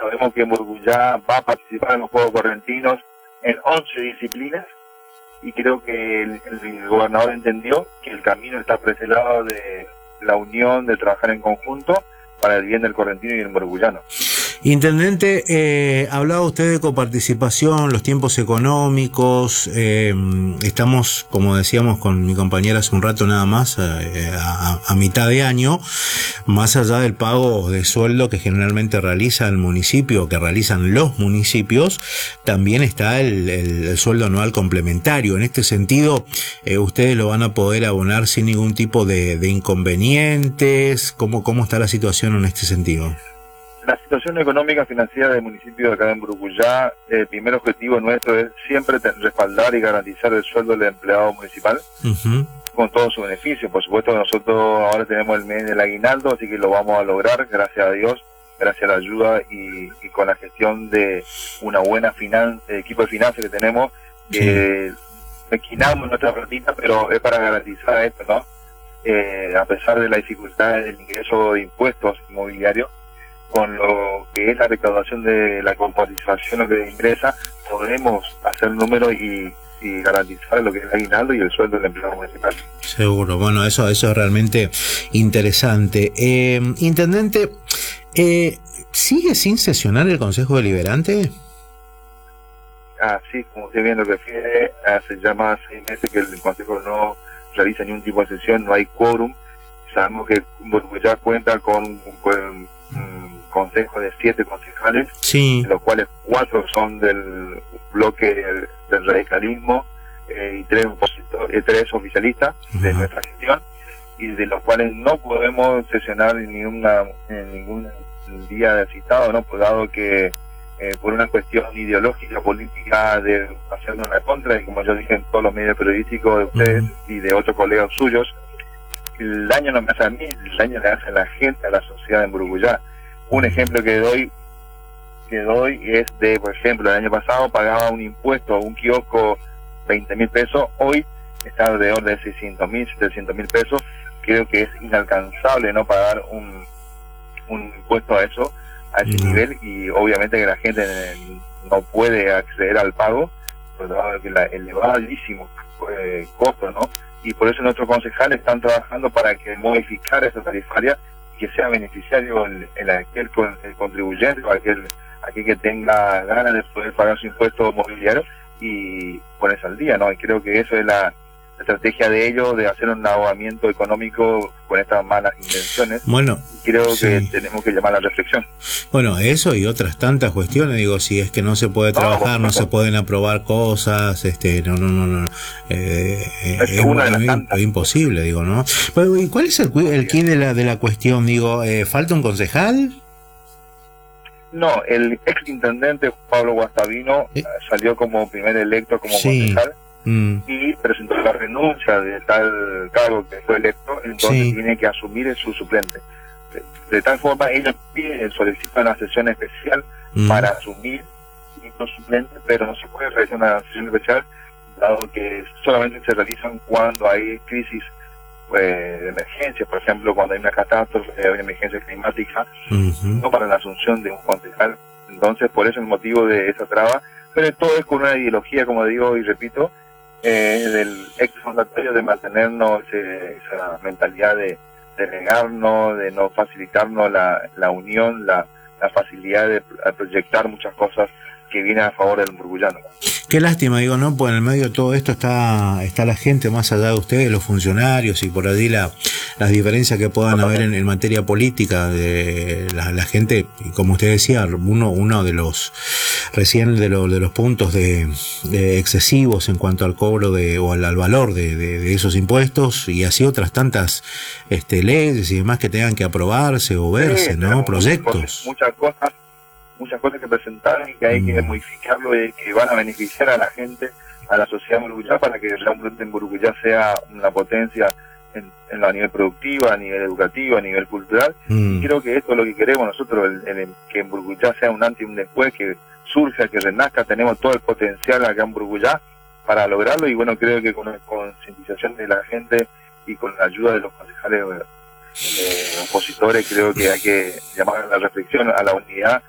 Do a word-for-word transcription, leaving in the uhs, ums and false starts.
sabemos que Muruguyá va a participar en los Juegos Correntinos en once disciplinas, y creo que el, el gobernador entendió que el camino está por ese lado de la unión, de trabajar en conjunto para el bien del correntino y el muruguyano. Intendente, eh, hablaba usted de coparticipación, los tiempos económicos, eh, estamos, como decíamos con mi compañera hace un rato nada más, eh, a, a mitad de año, más allá del pago de sueldo que generalmente realiza el municipio, que realizan los municipios, también está el, el, el sueldo anual complementario. En este sentido, eh, ustedes lo van a poder abonar sin ningún tipo de, de inconvenientes. ¿Cómo, cómo está la situación en este sentido? La situación económica financiera del municipio de acá de Muruguyá, el primer objetivo nuestro es siempre respaldar y garantizar el sueldo del empleado municipal, uh-huh, con todo su beneficio. Por supuesto, nosotros ahora tenemos el mes del aguinaldo, así que lo vamos a lograr, gracias a Dios, gracias a la ayuda y, y con la gestión de una buena finan equipo de finanzas que tenemos. Sí. Eh, esquinamos nuestra platita, pero es para garantizar esto, ¿no? Eh, a pesar de la dificultad del ingreso de impuestos inmobiliarios, con lo que es la recaudación de la comparticipación que ingresa, podemos hacer números y, y garantizar lo que es el aguinaldo y el sueldo del empleado municipal. Seguro, bueno, eso eso es realmente interesante. Eh, Intendente, eh, ¿sigue sin sesionar el Consejo Deliberante? Ah, sí, como usted bien lo refiere, hace ya más de seis meses que el Consejo no realiza ningún tipo de sesión, no hay quórum. Sabemos que Muruguyá cuenta con, con un consejo de siete concejales, sí, de los cuales cuatro son del bloque del, del radicalismo eh, y tres, eh, tres oficialistas, uh-huh, de nuestra gestión, y de los cuales no podemos sesionar en, ninguna, en ningún día citado, ¿no? Por dado que eh, por una cuestión ideológica, política, de hacernos una contra, y como yo dije en todos los medios periodísticos de ustedes, uh-huh, y de otros colegas suyos, el daño no me hace a mí, el daño le hace a la gente, a la sociedad de Muruguyá. Un ejemplo que doy que doy es de, por ejemplo, el año pasado pagaba un impuesto a un kiosco veinte mil pesos, hoy está alrededor de seiscientos mil, setecientos mil pesos. Creo que es inalcanzable no pagar un, un impuesto a eso, a ese mm. nivel, y obviamente que la gente no puede acceder al pago, por el elevadísimo eh, costo, ¿no? Y por eso nuestros concejales están trabajando para que modificar esa tarifaria y que sea beneficiario el, el, aquel el contribuyente o aquel, aquel que tenga ganas de poder pagar su impuesto mobiliario y ponerse al día, ¿no? Y creo que eso es la estrategia de ellos, de hacer un ahogamiento económico con estas malas intenciones. Bueno, creo sí, que tenemos que llamar a la reflexión. Bueno, eso y otras tantas cuestiones, digo, si es que no se puede trabajar, no, no se pueden aprobar cosas, este, no, no, no, no, eh, es, es, una es, de las es imposible, digo, ¿no? Pero, ¿y cuál es el, el quid de la, de la cuestión? Digo, eh, ¿falta un concejal? No, el ex intendente Pablo Guastavino ¿Eh? salió como primer electo como sí. concejal. Mm. y presentó la renuncia de tal cargo que fue electo, entonces sí. tiene que asumir su suplente. De, de tal forma, ellos piden, solicitan una sesión especial mm. para asumir su suplente, pero no se puede realizar una sesión especial, dado que solamente se realizan cuando hay crisis pues, de emergencia, por ejemplo, cuando hay una catástrofe, hay una emergencia climática, mm-hmm. no para la asunción de un concejal. Entonces, por eso el motivo de esa traba, pero todo es con una ideología, como digo y repito, Eh, del ex mandatario, de mantenernos eh, esa mentalidad de, de negarnos, de no facilitarnos la, la unión, la, la facilidad de proyectar muchas cosas que vienen a favor del muruguyano. Qué lástima, digo, ¿no? Pues en el medio de todo esto está está la gente más allá de ustedes, los funcionarios, y por allí la, las diferencias que puedan haber en, en materia política, de la, la gente, como usted decía, uno uno de los recién de, lo, de los puntos de, de excesivos en cuanto al cobro de o al, al valor de, de, de esos impuestos, y así otras tantas este leyes y demás que tengan que aprobarse o verse, sí, ¿no? Proyectos. Muchas cosas muchas cosas que presentaron y que hay que modificarlo y que van a beneficiar a la gente, a la sociedad muruguyá, para que realmente Muruguyá sea una potencia en, en a nivel productivo, a nivel educativo, a nivel cultural. Mm. Y creo que esto es lo que queremos nosotros, el, el, que Muruguyá sea un antes y un después, que surja, que renazca. Tenemos todo el potencial acá en Muruguyá para lograrlo, y bueno, creo que con la concientización de la gente y con la ayuda de los concejales eh, opositores, creo que hay que llamar a la reflexión, a la unidad,